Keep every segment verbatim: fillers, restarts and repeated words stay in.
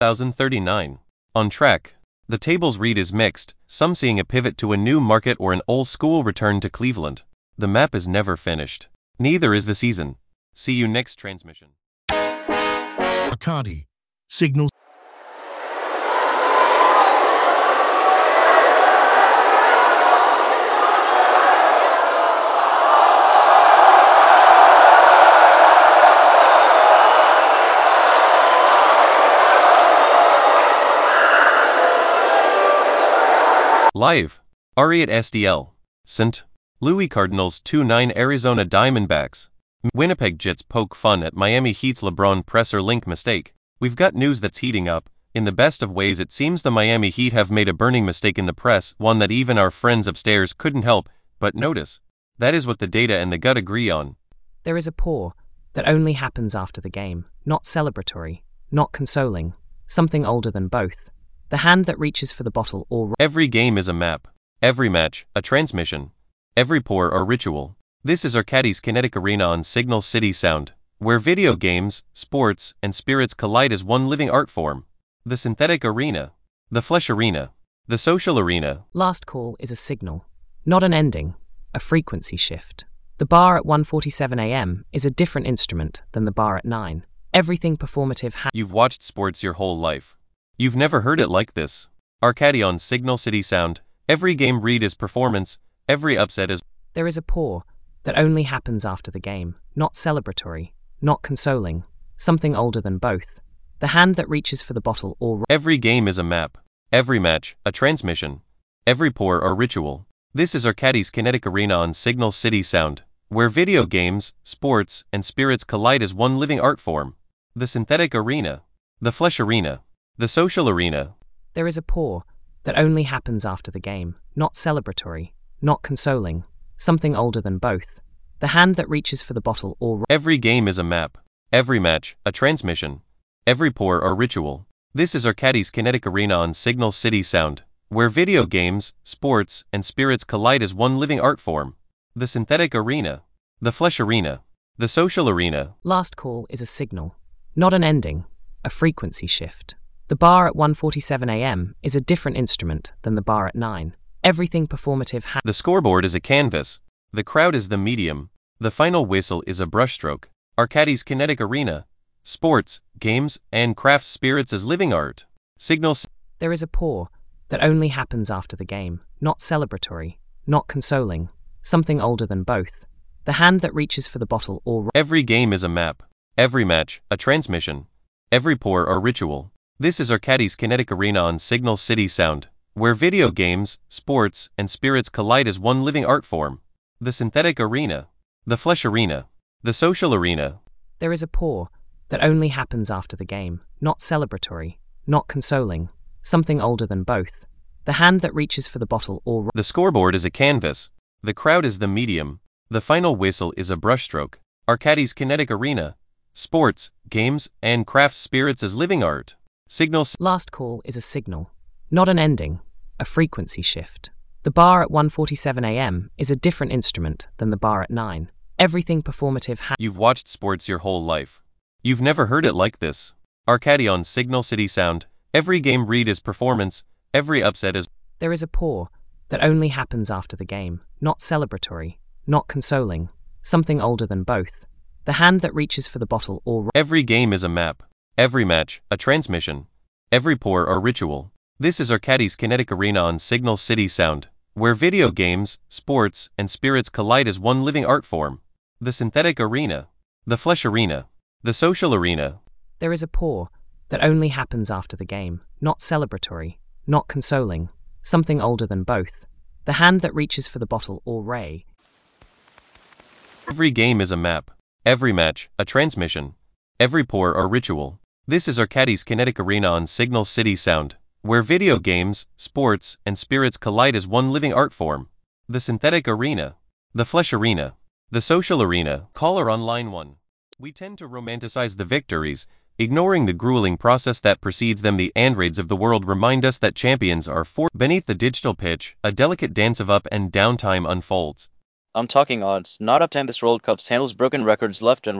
thousand thirty-nine. On track. The tables read is mixed, some seeing a pivot to a new market or an old-school return to Cleveland. The map is never finished. Neither is the season. See you next transmission. Arcadi. Signal. Live. Ariat S D L. Saint Louis Cardinals two nine Arizona Diamondbacks. Winnipeg Jets poke fun at Miami Heat's LeBron presser link mistake. We've got news that's heating up. In the best of ways, it seems the Miami Heat have made a burning mistake in the press, one that even our friends upstairs couldn't help but notice. That is what the data and the gut agree on. There is a pour that only happens after the game, not celebratory, not consoling, something older than both. The hand that reaches for the bottle or... Every game is a map. Every match, a transmission. Every pour, a ritual. This is Arcadi's Kinetic Arena on Signal City Sound, where video games, sports, and spirits collide as one living art form. The synthetic arena. The flesh arena. The social arena. Last call is a signal, not an ending, a frequency shift. The bar at one forty-seven a m is a different instrument than the bar at nine. Everything performative ha- You've watched sports your whole life. You've never heard it like this. Arcadi on Signal City Sound. Every game read is performance, every upset is... There is a pour that only happens after the game, not celebratory, not consoling, something older than both. The hand that reaches for the bottle or... Every game is a map. Every match, a transmission. Every pour, a ritual. This is Arcadi's Kinetic Arena on Signal City Sound, where video games, sports, and spirits collide as one living art form. The synthetic arena. The flesh arena. The social arena. There is a pour that only happens after the game, not celebratory, not consoling, something older than both. The hand that reaches for the bottle or... Every game is a map. Every match, a transmission. Every pour, a ritual. This is Arcadi's Kinetic Arena on Signal City Sound, where video games, sports, and spirits collide as one living art form. The synthetic arena. The flesh arena. The social arena. Last call is a signal, not an ending, a frequency shift. The bar at one forty-seven a m is a different instrument than the bar at nine. Everything performative ha- The scoreboard is a canvas. The crowd is the medium. The final whistle is a brushstroke. Arcadi's Kinetic Arena. Sports, games, and craft spirits as living art. Signals. There is a pour that only happens after the game, not celebratory, not consoling, something older than both. The hand that reaches for the bottle or... Every game is a map. Every match, a transmission. Every pour, a ritual. This is Arcadi's Kinetic Arena on Signal City Sound, where video games, sports, and spirits collide as one living art form. The synthetic arena. The flesh arena. The social arena. There is a pour that only happens after the game, not celebratory, not consoling, something older than both. The hand that reaches for the bottle or... The scoreboard is a canvas. The crowd is the medium. The final whistle is a brushstroke. Arcadi's Kinetic Arena. Sports, games, and craft spirits as living art. Signals. Last call is a signal, not an ending, a frequency shift. The bar at one forty-seven a m is a different instrument than the bar at nine. Everything performative ha- You've watched sports your whole life. You've never heard it like this. Arcadi on Signal City Sound. Every game read is performance, every upset is... There is a pour that only happens after the game, not celebratory, not consoling, something older than both. The hand that reaches for the bottle or... Every game is a map. Every match, a transmission. Every pour, a ritual. This is Arcadi's Kinetic Arena on Signal City Sound, where video games, sports, and spirits collide as one living art form. The synthetic arena. The flesh arena. The social arena. There is a pour that only happens after the game, not celebratory, not consoling, something older than both. The hand that reaches for the bottle or ray. Every game is a map. Every match, a transmission. Every pour, a ritual. This is Arcadi's Kinetic Arena on Signal City Sound, where video games, sports, and spirits collide as one living art form. The synthetic arena. The flesh arena. The social arena. Caller on line one. We tend to romanticize the victories, ignoring the grueling process that precedes them. The Andrades of the world remind us that champions are for beneath the digital pitch, a delicate dance of up and down time unfolds. I'm talking odds, not uptime. This World Cup handles broken records left and right.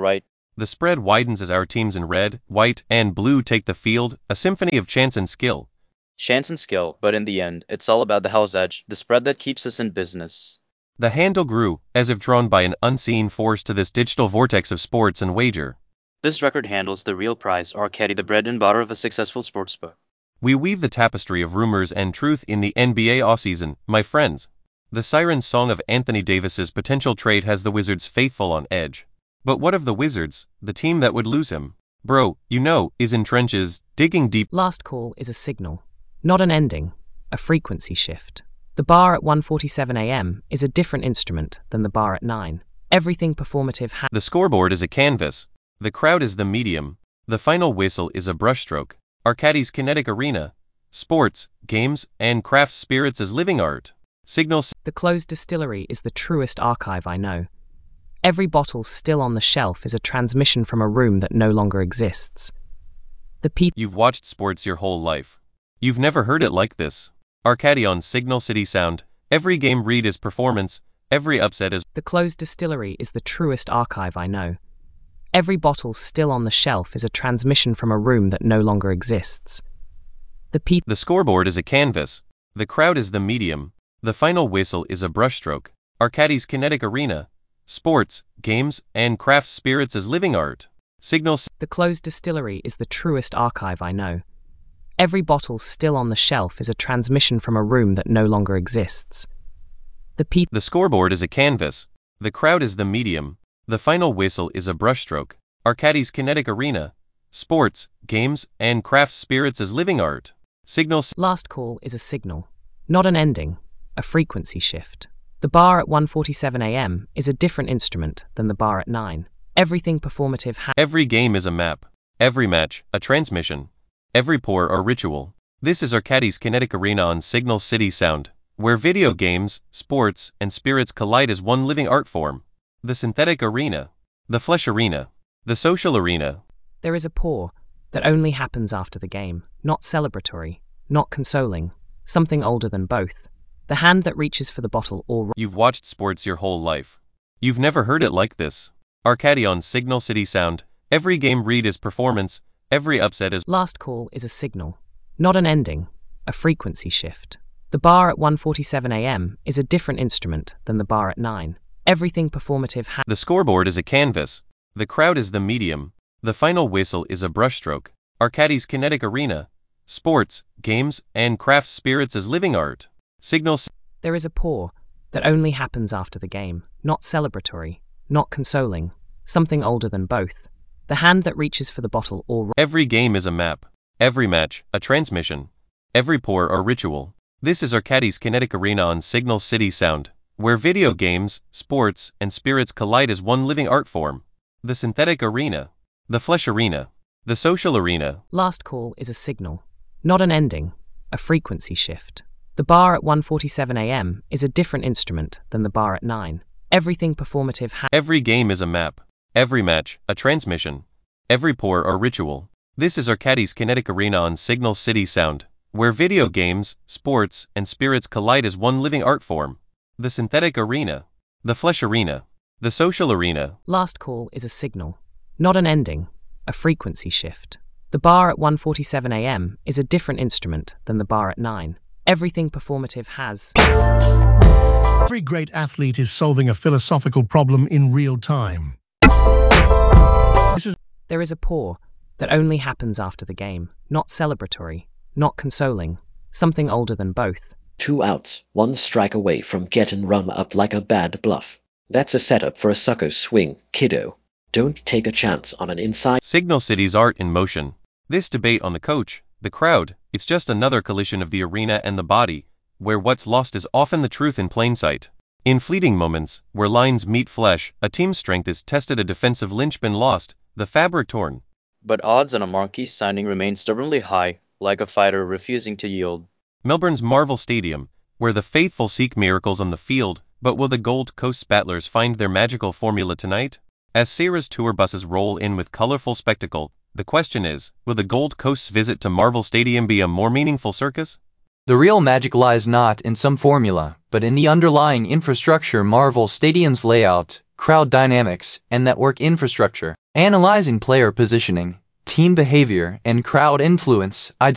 The spread widens as our teams in red, white, and blue take the field, a symphony of chance and skill. Chance and skill, but in the end, it's all about the Hell's Edge, the spread that keeps us in business. The handle grew, as if drawn by an unseen force to this digital vortex of sports and wager. This record handles the real prize, our caddy, the bread and butter of a successful sportsbook. We weave the tapestry of rumors and truth in the N B A offseason, my friends. The siren song of Anthony Davis's potential trade has the Wizards faithful on edge. But what of the Wizards, the team that would lose him? Bro, you know, is in trenches, digging deep. Last call is a signal, not an ending, a frequency shift. The bar at one forty-seven a m is a different instrument than the bar at nine. Everything performative ha- The scoreboard is a canvas. The crowd is the medium. The final whistle is a brushstroke. Arcadis Kinetic Arena. Sports, games, and craft spirits as living art. Signals. The closed distillery is the truest archive I know. Every bottle still on the shelf is a transmission from a room that no longer exists. The people. You've watched sports your whole life. You've never heard it like this. Arcadi on Signal City Sound. Every game read is performance. Every upset is. The closed distillery is the truest archive I know. Every bottle still on the shelf is a transmission from a room that no longer exists. The people. The scoreboard is a canvas. The crowd is the medium. The final whistle is a brushstroke. Arcadis Kinetic Arena. Sports, games, and craft spirits as living art. Signals. The closed distillery is the truest archive I know. Every bottle still on the shelf is a transmission from a room that no longer exists. The people. The scoreboard is a canvas. The crowd is the medium. The final whistle is a brushstroke. Arcadis Kinetic Arena. Sports, games, and craft spirits as living art. Signals. Last call is a signal, not an ending, a frequency shift. The bar at one forty-seven a m is a different instrument than the bar at nine. Everything performative ha- Every game is a map. Every match, a transmission. Every pour, a ritual. This is Arcadis Kinetic Arena on Signal City Sound, where video games, sports, and spirits collide as one living art form. The synthetic arena. The flesh arena. The social arena. There is a pour that only happens after the game, not celebratory, not consoling, something older than both. The hand that reaches for the bottle or... You've watched sports your whole life. You've never heard it like this. Arcadi on Signal City Sound. Every game read is performance. Every upset is... Last call is a signal, not an ending, a frequency shift. The bar at one forty-seven a m is a different instrument than the bar at nine. Everything performative ha- The scoreboard is a canvas. The crowd is the medium. The final whistle is a brushstroke. Arcadis Kinetic Arena. Sports, games, and craft spirits as living art. Signals. There is a pour that only happens after the game, not celebratory, not consoling, something older than both. The hand that reaches for the bottle or... Every game is a map. Every match, a transmission. Every pour, a ritual. This is Arcadis Kinetic Arena on Signal City Sound, where video games, sports, and spirits collide as one living art form. The synthetic arena. The flesh arena. The social arena. Last call is a signal, not an ending, a frequency shift. The bar at one forty-seven a m is a different instrument than the bar at nine. Everything performative ha- Every game is a map. Every match, a transmission. Every pour, a ritual. This is Arcadis Kinetic Arena on Signal City Sound, where video games, sports, and spirits collide as one living art form. The synthetic arena. The flesh arena. The social arena. Last call is a signal, not an ending, a frequency shift. The bar at one forty-seven a m is a different instrument than the bar at nine. Everything performative has... Every great athlete is solving a philosophical problem in real time. This is... There is a pour that only happens after the game, not celebratory, not consoling, something older than both. Two outs, one strike away from getting run up like a bad bluff. That's a setup for a sucker swing, kiddo. Don't take a chance on an inside... Signal City's art in motion. This debate on the coach, the crowd, it's just another collision of the arena and the body, where what's lost is often the truth in plain sight. In fleeting moments, where lines meet flesh, a team's strength is tested, a defensive linchpin lost, the fabric torn. But odds on a Marquis signing remain stubbornly high, like a fighter refusing to yield. Melbourne's Marvel Stadium, where the faithful seek miracles on the field, but will the Gold Coast Spatlers find their magical formula tonight? As Sarah's tour buses roll in with colorful spectacle, the question is, will the Gold Coast's visit to Marvel Stadium be a more meaningful circus? The real magic lies not in some formula, but in the underlying infrastructure. Marvel Stadium's layout, crowd dynamics, and network infrastructure. Analyzing player positioning, team behavior, and crowd influence, I'd